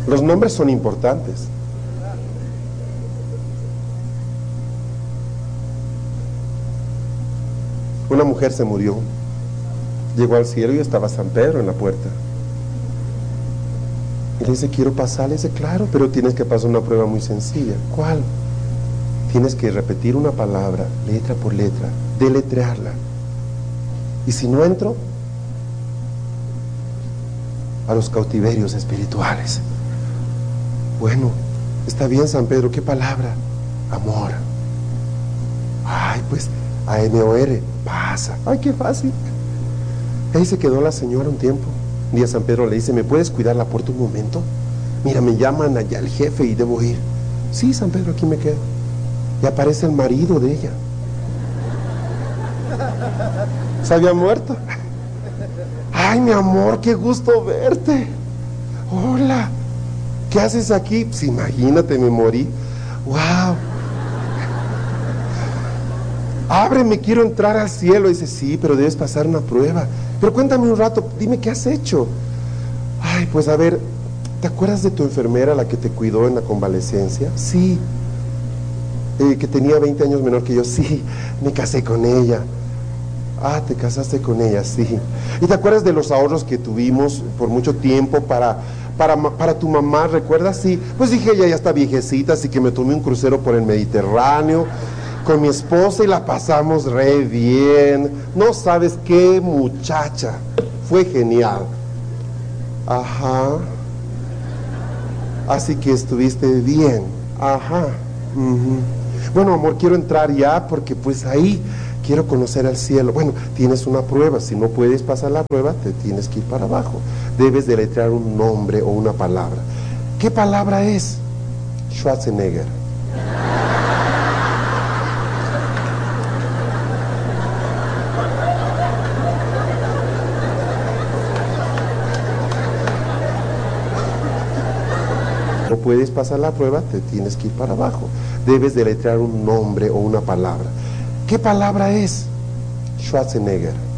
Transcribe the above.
Los nombres son importantes. Una mujer se murió, llegó al cielo y estaba San Pedro en la puerta. Y le dice, quiero pasar. Le dice, claro, pero tienes que pasar una prueba muy sencilla. ¿Cuál? Tienes que repetir una palabra, letra por letra, deletrearla. Y si no entro, a los cautiverios espirituales. Bueno, está bien, San Pedro, ¿qué palabra? Amor. Ay, pues, A-M-O-R, pasa. Ay, qué fácil. Ahí se quedó la señora un tiempo. Un día San Pedro le dice, ¿me puedes cuidar la puerta un momento? Mira, me llaman allá el jefe y debo ir. Sí, San Pedro, aquí me quedo. Y aparece el marido de ella. Se había muerto. Ay, mi amor, qué gusto verte. Hola, ¿qué haces aquí? Pues imagínate, me morí. Wow. Ábreme, quiero entrar al cielo. Dice, sí, pero debes pasar una prueba. Pero cuéntame un rato, dime qué has hecho. Ay, pues a ver, ¿te acuerdas de tu enfermera, la que te cuidó en la convalecencia? Sí. Que tenía 20 años menor que yo. Sí, me casé con ella. Ah, te casaste con ella, sí. ¿Y te acuerdas de los ahorros que tuvimos por mucho tiempo para tu mamá? ¿Recuerdas? Sí. Pues dije, ella ya está viejecita, así que me tomé un crucero por el Mediterráneo con mi esposa y la pasamos re bien. No sabes qué muchacha. Fue genial. Ajá. Así que estuviste bien. Ajá. Bueno, amor, quiero entrar ya porque pues ahí quiero conocer al cielo. Bueno, tienes una prueba. Si no puedes pasar la prueba, te tienes que ir para abajo. Debes deletrear un nombre o una palabra. ¿Qué palabra es? Schwarzenegger. No puedes pasar la prueba, te tienes que ir para abajo. Debes deletrear un nombre o una palabra. ¿Qué palabra es? Schwarzenegger.